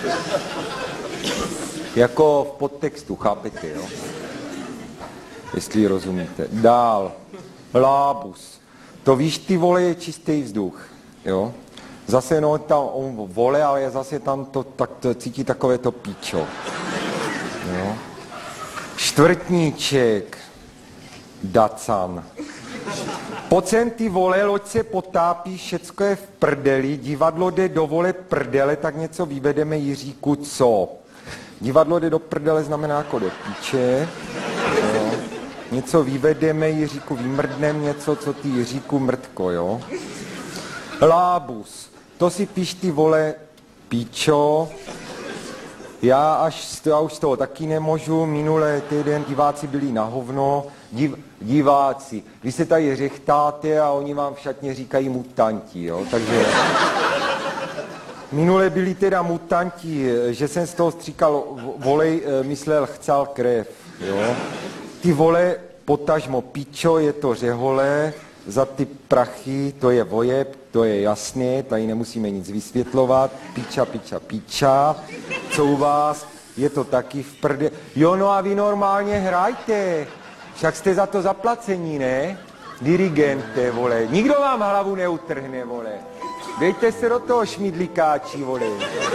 Jako v podtextu, chápete, jo? Jestli rozumíte. Dál. Lábus. To víš, ty vole, je čistý vzduch, jo? Zase no, tam on vole, ale zase tam to cítí takové to píčo. Jo? Čtvrtníček. Dacan. Pocen ty vole, loď se potápí, všecko je v prdeli, divadlo jde do vole prdele, tak něco vyvedeme Jiříku, co? Divadlo jde do prdele znamená jako do píče. Jo? Něco vyvedeme Jiříku, vymrdnem něco, co ty Jiříku mrtko, jo? Lábus. To si píš ty vole píčo. Já už z toho taky nemůžu. Minulý týden diváci byli na hovno. Diváci. Vy se tady řechtáte a oni vám v šatně říkají mutanti, jo? Takže minule byli teda mutanti, že jsem z toho stříkal volej, myslel chcal krev, jo? Ty vole, potažmo pičo, je to řehole, za ty prachy, to je vojeb, to je jasné, tady nemusíme nic vysvětlovat, piča, co u vás, je to taky v prde. Jo, no a vy normálně hrajte, však jste za to zaplacení, ne? Dirigente, vole, nikdo vám hlavu neutrhne, vole. Dejte se do toho šmidlikáči, vole.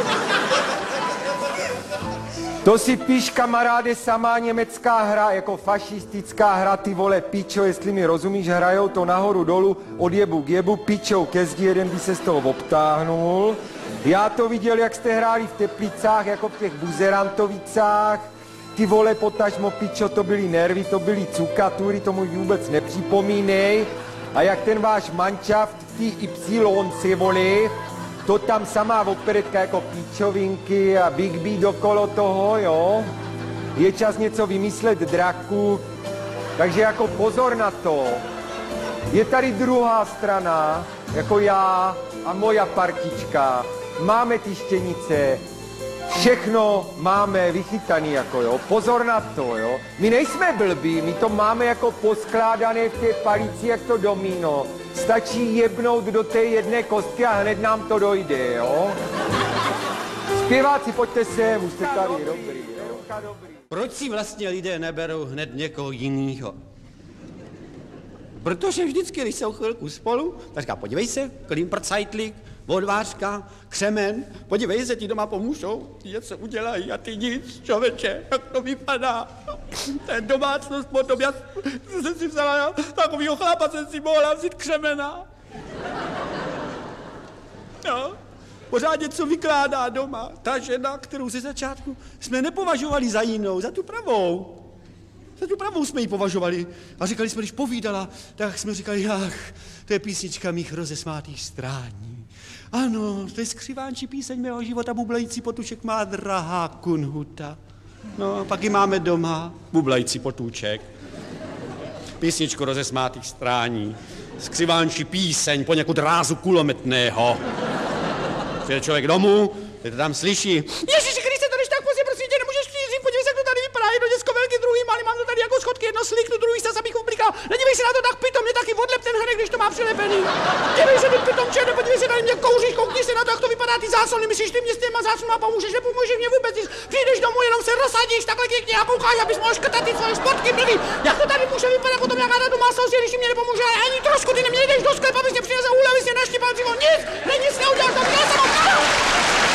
To si píš, kamaráde, samá německá hra, jako fašistická hra, ty vole, pičo, jestli mi rozumíš, hrajou to nahoru dolů, od jebu k jebu, pičou ke zdi, jeden by se z toho obtáhnul. Já to viděl, jak jste hráli v Teplicách, jako v těch Buzerantovicách. Ty vole, potažmo, pičo, to byly nervy, to byly cukatury, tomu vůbec nepřipomínej. A jak ten váš manšaft, ty Y, vole, to tam samá operetka jako píčovinky a Big B dokolo toho, jo. Je čas něco vymyslet, draku. Takže jako pozor na to. Je tady druhá strana, jako já a moja partička. Máme ty štěnice, všechno máme vychytaný, jako jo. Pozor na to, jo. My nejsme blbí, my to máme jako poskládané v té palici, jak to domino. Stačí jebnout do té jedné kostky a hned nám to dojde, jo? Zpěváci, pojďte sem, už jste tady, dobrý, jo? Proč si vlastně lidé neberou hned někoho jinýho? Protože vždycky, když jsou chvilku spolu, tak říká, podívej se, Klimprcajtlík, odvářka, křemen, podívej se, ti doma pomůžou, ti něco udělají a ty nic, člověče, jak to vypadá. Ten domácnost potom, já jsem si vzala, takovýho chlapa jsem si mohla vzít křemena. No, pořád něco vykládá doma. Ta žena, kterou ze začátku jsme nepovažovali za jinou, za tu pravou. Za tu pravou jsme ji považovali. A říkali jsme, když povídala, tak jsme říkali, ach, to je písnička mých rozesmátých strání. Ano, to je skřivánčí píseň mého života, bublající potušek má drahá kunhuta. No, pak ji máme doma, bublající potůček. Písničku rozesmátých strání, skřivánčí píseň poněkud rázu kulometného. Přijde člověk domů, teď to tam slyší. Ježiši Kriste, to než tak pozdě, prosím tě, nemůžeš přijít, podívej se, jak to tady vypadá, jedno děcko velký, druhý malý, mám to tady jako schodky, jedno sliknu, druhý se abych ublikal. Nedívej se na to tak pitom, mě taky odlep ten hrnek, když to má přilepený. Dívej se, ty pitom, černo, podívej se, tady mě kouříš, koukni se na to, jak to vypadá, ty záslony, myslíš, ty mě s těma záslonama pomůžeš, nepomůže mě vůbec, když přijdeš domů, jenom se rozsadíš, takhle klikni a koukáš, abys mohl škrtat ty svoje športky, blbý. Jak to tady může vypadat potom, jak na domácnosti, když mi nepomůže, ale ani trošku, ty neměl jdeš do sklepa, abys mě přinesl úlevy, si naštěpal dřívo, nic, nic neuděláš, to